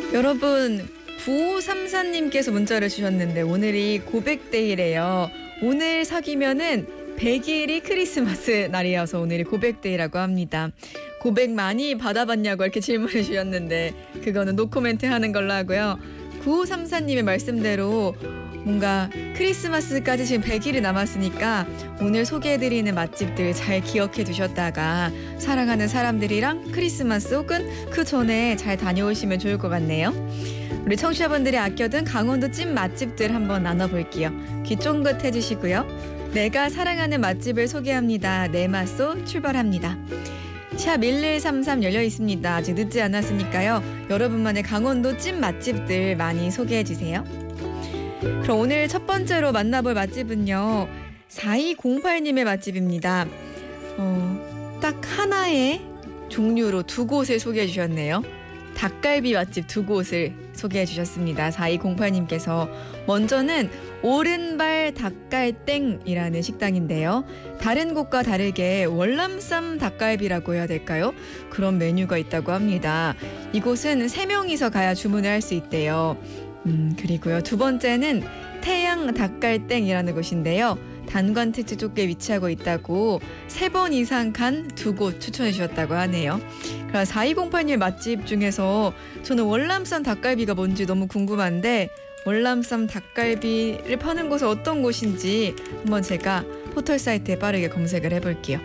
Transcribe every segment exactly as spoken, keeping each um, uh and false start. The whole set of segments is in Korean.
여러분, 구오삼사님께서 문자를 주셨는데 오늘이 고백데이래요. 오늘 사귀면은 백 일이 크리스마스 날이어서 오늘이 고백데이라고 합니다. 고백 많이 받아봤냐고 이렇게 질문을 주셨는데 그거는 노코멘트 하는 걸로 하고요. 구오삼사님의 말씀대로 뭔가 크리스마스까지 지금 백 일이 남았으니까 오늘 소개해드리는 맛집들 잘 기억해 두셨다가 사랑하는 사람들이랑 크리스마스 혹은 그 전에 잘 다녀오시면 좋을 것 같네요. 우리 청취자분들이 아껴둔 강원도 찐 맛집들 한번 나눠볼게요. 귀 쫑긋 해주시고요. 내가 사랑하는 맛집을 소개합니다. 내 맛소 출발합니다. 샵 일일삼삼 열려 있습니다. 아직 늦지 않았으니까요. 여러분만의 강원도 찐 맛집들 많이 소개해주세요. 그럼 오늘 첫 번째로 만나볼 맛집은요. 사이공팔님의 맛집입니다. 어, 딱 하나의 종류로 두 곳을 소개해 주셨네요. 닭갈비 맛집 두 곳을 소개해 주셨습니다. 사이공팔님께서 먼저는 오른발 닭갈땡이라는 식당인데요. 다른 곳과 다르게 월남쌈 닭갈비라고 해야 될까요? 그런 메뉴가 있다고 합니다. 이곳은 세 명이서 가야 주문을 할 수 있대요. 음, 그리고요. 두 번째는 태양 닭갈땡이라는 곳인데요. 단관 특집 쪽에 위치하고 있다고 세 번 이상 간 두 곳 추천해 주셨다고 하네요. 그럼 사이공팔님 맛집 중에서 저는 월남쌈 닭갈비가 뭔지 너무 궁금한데 월남쌈 닭갈비를 파는 곳은 어떤 곳인지 한번 제가 포털 사이트에 빠르게 검색을 해볼게요.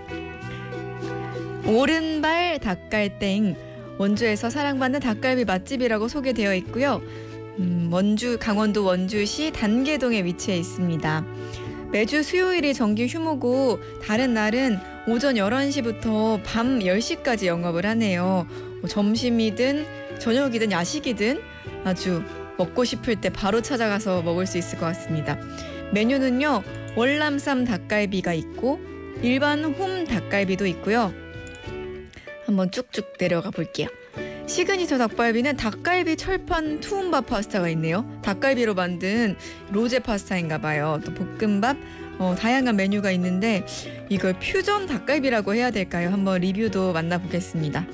오른발 닭갈땡, 원주에서 사랑받는 닭갈비 맛집이라고 소개되어 있고요. 음, 원주, 강원도 원주시 단계동에 위치해 있습니다. 매주 수요일이 정기 휴무고 다른 날은 오전 열한 시부터 밤 열 시까지 영업을 하네요. 뭐 점심이든 저녁이든 야식이든 아주 먹고 싶을 때 바로 찾아가서 먹을 수 있을 것 같습니다. 메뉴는요. 월남쌈 닭갈비가 있고 일반 홈 닭갈비도 있고요. 한번 쭉쭉 내려가 볼게요. 시그니처 닭갈비는 닭갈비 철판 투움밥 파스타가 있네요. 닭갈비로 만든 로제 파스타인가 봐요. 또 볶음밥, 어, 다양한 메뉴가 있는데 이걸 퓨전 닭갈비라고 해야 될까요? 한번 리뷰도 만나보겠습니다.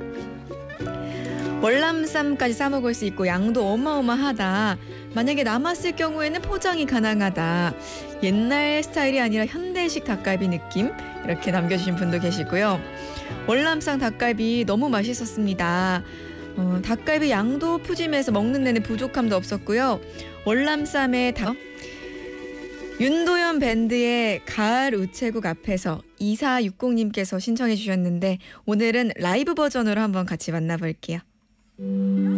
월남쌈까지 싸먹을 수 있고 양도 어마어마하다. 만약에 남았을 경우에는 포장이 가능하다. 옛날 스타일이 아니라 현대식 닭갈비 느낌 이렇게 남겨주신 분도 계시고요. 월남쌈 닭갈비 너무 맛있었습니다. 어, 닭갈비 양도 푸짐해서 먹는 내내 부족함도 없었고요. 월남쌈의 닭 윤도현 밴드의 가을 우체국 앞에서 이사육공님께서 신청해 주셨는데 오늘은 라이브 버전으로 한번 같이 만나볼게요.